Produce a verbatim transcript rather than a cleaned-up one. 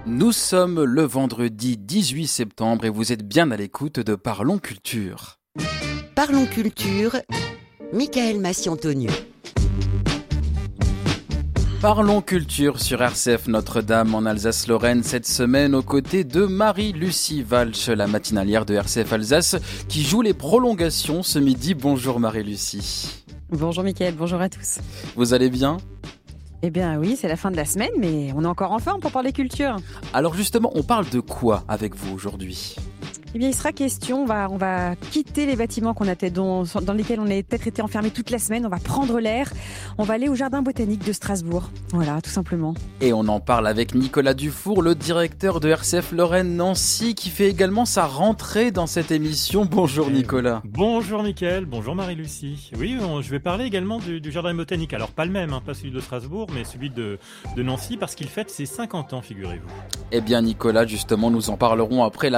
Nous sommes le vendredi dix-huit septembre et vous êtes bien à l'écoute de Parlons Culture. Parlons Culture, Michael Massiantonieu. Parlons Culture sur R C F Notre-Dame en Alsace-Lorraine cette semaine aux côtés de Marie-Lucie Walch, la matinalière de R C F Alsace qui joue les prolongations ce midi. Bonjour Marie-Lucie. Bonjour Mickaël, bonjour à tous. Vous allez bien ? Eh bien oui, c'est la fin de la semaine, mais on est encore en forme pour parler culture. Alors justement, on parle de quoi avec vous aujourd'hui ? Eh bien, il sera question, on va, on va quitter les bâtiments qu'on a t- dans, dans lesquels on a peut-être été enfermés toute la semaine, on va prendre l'air, on va aller au jardin botanique de Strasbourg. Voilà, tout simplement. Et on en parle avec Nicolas Dufour, le directeur de R C F Lorraine Nancy, qui fait également sa rentrée dans cette émission. Bonjour Nicolas. Bonjour Mickaël, bonjour Marie-Lucie. Oui, on, je vais parler également du, du jardin botanique. Alors pas le même, hein, pas celui de Strasbourg, mais celui de, de Nancy, parce qu'il fête ses cinquante ans, figurez-vous. Eh bien Nicolas, justement, nous en parlerons après la